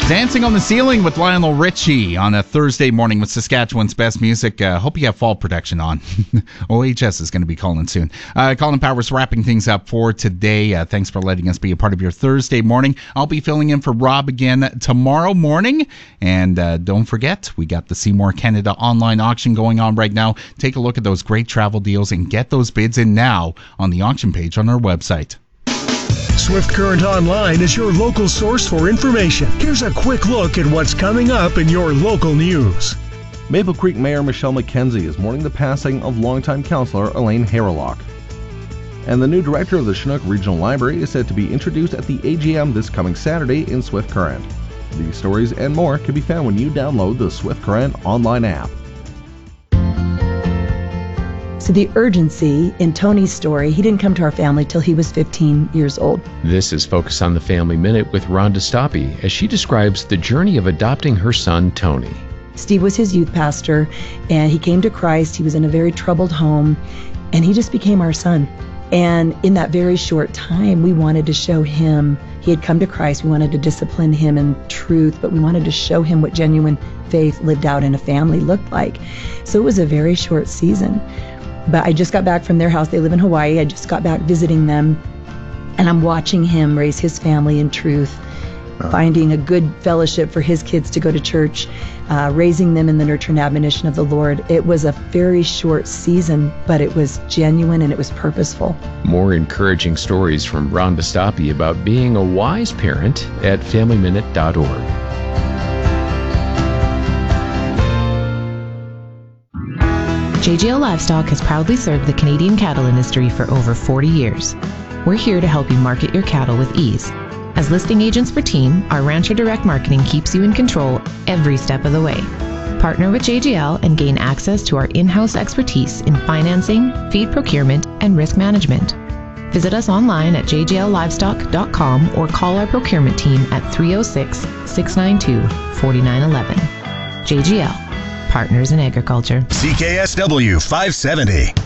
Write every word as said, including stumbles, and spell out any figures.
Dancing on the Ceiling with Lionel Richie on a Thursday morning with Saskatchewan's best music. Uh, hope you have fall protection on. O H S is going to be calling soon. Uh, Colin Powers wrapping things up for today. Uh, thanks for letting us be a part of your Thursday morning. I'll be filling in for Rob again tomorrow morning. And uh, don't forget, we got the Seymour Canada online auction going on right now. Take a look at those great travel deals and get those bids in now on the auction page on our website. Swift Current Online is your local source for information. Here's a quick look at what's coming up in your local news. Maple Creek Mayor Michelle McKenzie is mourning the passing of longtime councillor Elaine Harralock. And the new director of the Chinook Regional Library is said to be introduced at the A G M this coming Saturday in Swift Current. These stories and more can be found when you download the Swift Current online app. So the urgency in Tony's story, he didn't come to our family till he was fifteen years old. This is Focus on the Family Minute with Rhonda Stoppe as she describes the journey of adopting her son, Tony. Steve was his youth pastor, and he came to Christ. He was in a very troubled home, and he just became our son. And in that very short time, we wanted to show him, he had come to Christ, we wanted to discipline him in truth, but we wanted to show him what genuine faith lived out in a family looked like. So it was a very short season. But I just got back from their house. They live in Hawaii. I just got back visiting them, and I'm watching him raise his family in truth, finding a good fellowship for his kids to go to church, uh, raising them in the nurture and admonition of the Lord. It was a very short season, but it was genuine and it was purposeful. More encouraging stories from Rhonda Stoppe about being a wise parent at family minute dot org. J G L Livestock has proudly served the Canadian cattle industry for over forty years. We're here to help you market your cattle with ease. As listing agents for Team, our Rancher Direct Marketing keeps you in control every step of the way. Partner with J G L and gain access to our in-house expertise in financing, feed procurement, and risk management. Visit us online at j g l livestock dot com or call our procurement team at three oh six, six nine two, four nine one one. J G L, Partners in Agriculture. C K S W five seventy.